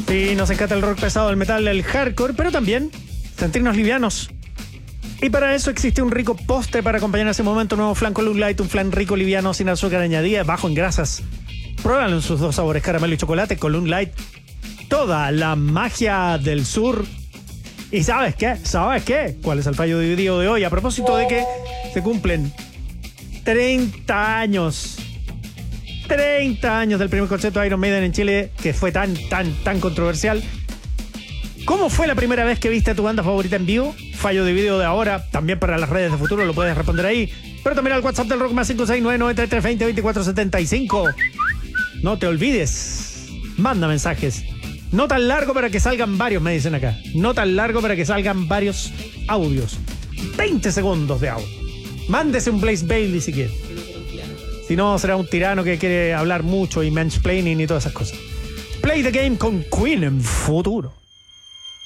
Sí, nos encanta el rock pesado, el metal, el hardcore, pero también sentirnos livianos. Y para eso existe un rico postre para acompañar ese momento. Un nuevo flan con Loon Light, un flan rico, liviano, sin azúcar añadida, bajo en grasas. Pruébalo en sus dos sabores, caramelo y chocolate, con Loon Light. Toda la magia del sur. ¿Y sabes qué? ¿Sabes qué? ¿Cuál es el fallo dividido de hoy? A propósito de que se cumplen 30 años. 30 años del primer concierto de Iron Maiden en Chile, que fue tan controversial. ¿Cómo fue la primera vez que viste a tu banda favorita en vivo? Fallo de video de ahora, también para las redes de futuro, lo puedes responder ahí. Pero también al WhatsApp del Rock más 569-9320-2475. No te olvides, manda mensajes. No tan largo para que salgan varios, me dicen acá. No tan largo para que salgan varios audios. 20 segundos de audio. Mándese un Blaze Bailey si quiere. Si no, será un tirano que quiere hablar mucho y mansplaining y todas esas cosas. Play the game con Queen en futuro.